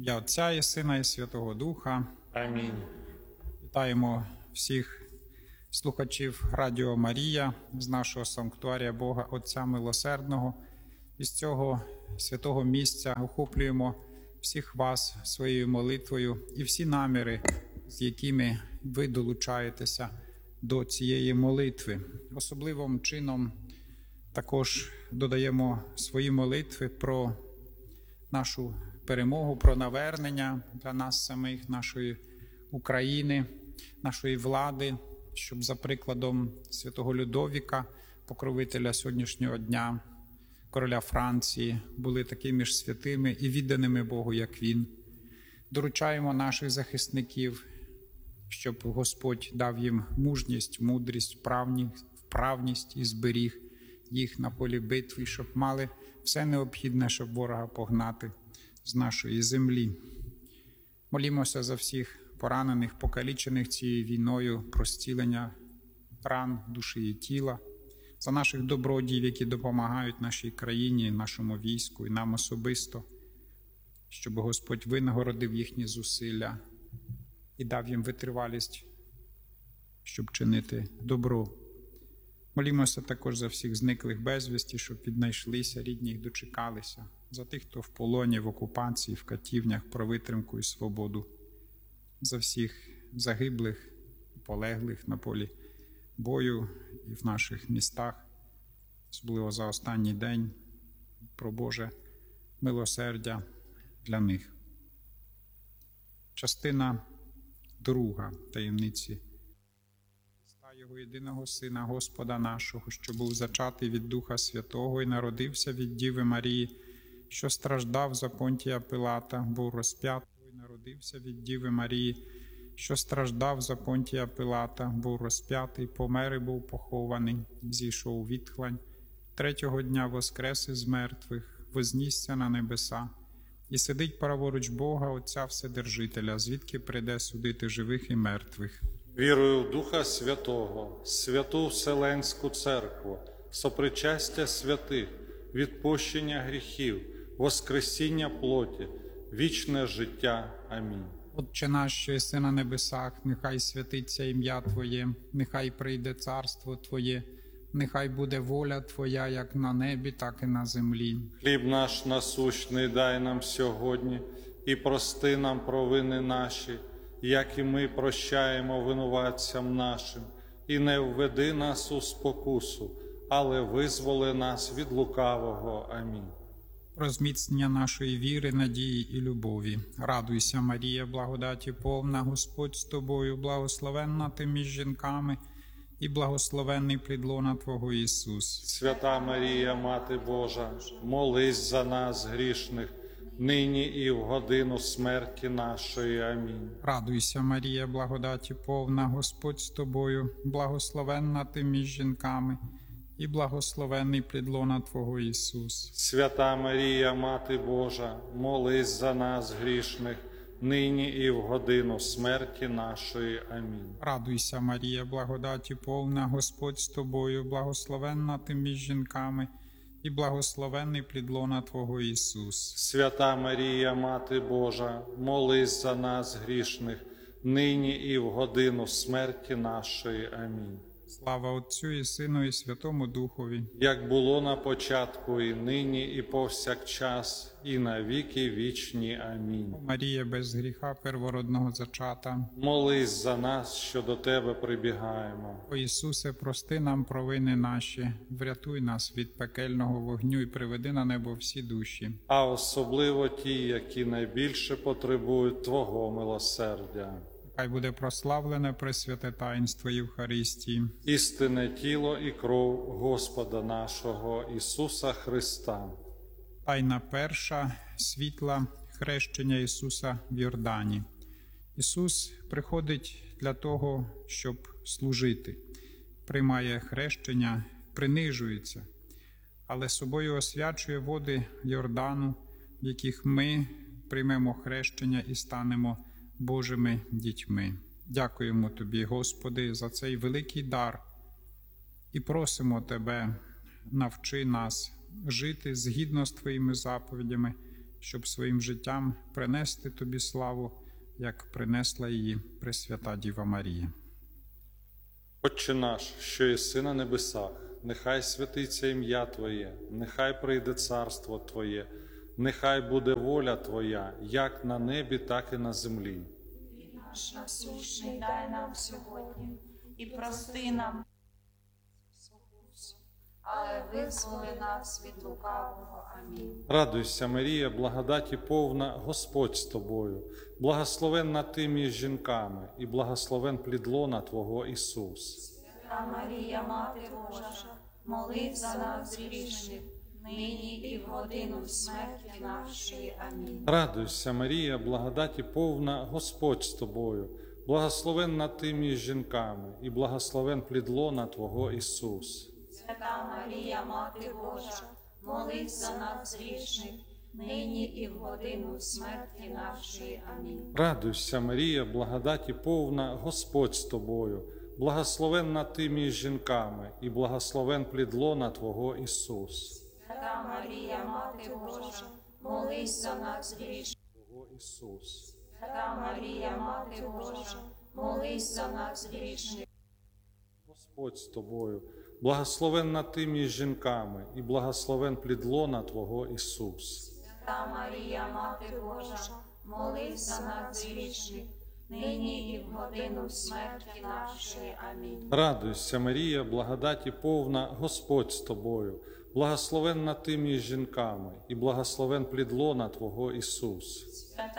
ім'я Отця і Сина і Святого Духа. Амінь. Вітаємо всіх слухачів Радіо Марія з нашого санктуарія Бога Отця Милосердного. І з цього святого місця охоплюємо всіх вас своєю молитвою і всі наміри, з якими ви долучаєтеся до цієї молитви. Особливим чином також додаємо свої молитви про нашу перемогу, про навернення для нас самих, нашої України, нашої влади, щоб за прикладом святого Людовіка, покровителя сьогоднішнього дня, короля Франції, були такими ж святими і відданими Богу, як він. Доручаємо наших захисників, щоб Господь дав їм мужність, мудрість, вправність і зберіг їх на полі битви, щоб мали все необхідне, щоб ворога погнати з нашої землі. Молімося за всіх поранених, покалічених цією війною, про зцілення ран душі і тіла, за наших добродіїв, які допомагають нашій країні, нашому війську і нам особисто, щоб Господь винагородив їхні зусилля і дав їм витривалість, щоб чинити добро. Молімося також за всіх зниклих безвісті, щоб віднайшлися, рідні їх дочекалися, за тих, хто в полоні, в окупації, в катівнях, про витримку і свободу, за всіх загиблих, полеглих на полі бою і в наших містах, особливо за останній день, про Боже милосердя для них. Частина 2 таємниці Його єдиного Сина, Господа нашого, що був зачатий від Духа Святого і народився від Діви Марії, що страждав за Понтія Пилата, був розп'ятий і народився від Діви Марії, що страждав за Понтія Пилата, був розп'ятий, помер і був похований, зійшов у відхлань, третього дня воскрес із мертвих, вознісся на небеса, і сидить праворуч Бога, Отця Вседержителя, звідки прийде судити живих і мертвих. Вірую в Духа Святого, Святу Вселенську Церкву, сопричастя святих, відпущення гріхів, воскресіння плоті, вічне життя. Амінь. Отче наш, що єси на небесах, нехай святиться ім'я Твоє, нехай прийде царство Твоє, нехай буде воля Твоя, як на небі, так і на землі. Хліб наш насущний дай нам сьогодні, і прости нам провини наші, як і ми прощаємо винуватцям нашим, і не введи нас у спокусу, але визволи нас від лукавого. Амінь. Про зміцнення нашої віри, надії і любові. Радуйся, Марія, благодаті повна, Господь з тобою, благословенна ти між жінками, і благословенний плід лона Твого Ісус. Свята Марія, Мати Божа, молись за нас грішних, нині і в годину смерті нашої. Амінь. Радуйся, Марія, благодаті повна, Господь з тобою, благословенна ти між жінками, і благословенний плід лона Твого Ісус. Свята Марія, Мати Божа, молись за нас грішних, нині і в годину смерті нашої. Амінь. Радуйся, Марія, благодаті повна, Господь з тобою, благословенна ти між жінками, і благословенний плід лона Твого Ісус. Свята Марія, Мати Божа, молись за нас грішних, нині і в годину смерті нашої. Амінь. Слава Отцю і Сину і Святому Духові. Як було на початку, і нині, і повсякчас, і на віки вічні. Амінь. Марія без гріха первородного зачата. Молись за нас, що до Тебе прибігаємо. О Ісусе, прости нам провини наші, врятуй нас від пекельного вогню і приведи на небо всі душі. А особливо ті, які найбільше потребують Твого милосердя. Хай буде прославлене пресвяте таїнство Євхаристії. Істинне тіло і кров Господа нашого Ісуса Христа. Тайна перша – світла хрещення Ісуса в Йордані. Ісус приходить для того, щоб служити. Приймає хрещення, принижується, але собою освячує води Йордану, в яких ми приймемо хрещення і станемо Божими дітьми. Дякуємо Тобі, Господи, за цей великий дар і просимо Тебе, навчи нас жити згідно з Твоїми заповідями щоб своїм життям принести тобі славу, як принесла її Пресвята Діва Марія. Отче наш, що єси на небесах, нехай святиться ім'я Твоє, нехай прийде царство Твоє, нехай буде воля Твоя, як на небі, так і на землі. Наш насущний дай нам сьогодні, і прости нам, але визволи нас від лукавого. Амінь. Радуйся, Марія, благодаті повна, Господь з тобою, благословенна ти між жінками, і благословен плід лона Твого Ісус. Свята Марія, Мати Божа, молись за нас грішних, нині і в годину смерті нашої. Амінь. Радуйся, Марія, благодаті повна, Господь з тобою, благословенна ти між жінками, і благословен плід лона Твого Ісус. Свята Марія, Мати Божа, молись за нас грішних, нині і в годину смерті нашої. Амінь. Радуйся, Марія, благодаті повна, Господь з тобою, благословенна ти між жінками, і благословен плід лона Твого Ісус. Свята Марія, Мати Божа, молись за нас грішних. Твого Ісус. Свята Марія, Мати Божа, молись за нас грішних. Господь з тобою, благословенна ти між жінками, і благословен плід лона Твого Ісус. Свята Марія, Мати Божа, молись за нас грішних, нині і в годину смерті нашої. Амінь. Радуйся, Марія, благодаті повна, Господь з тобою, благословенна ти між жінками, і благословен плід лона Твого Ісус. Свята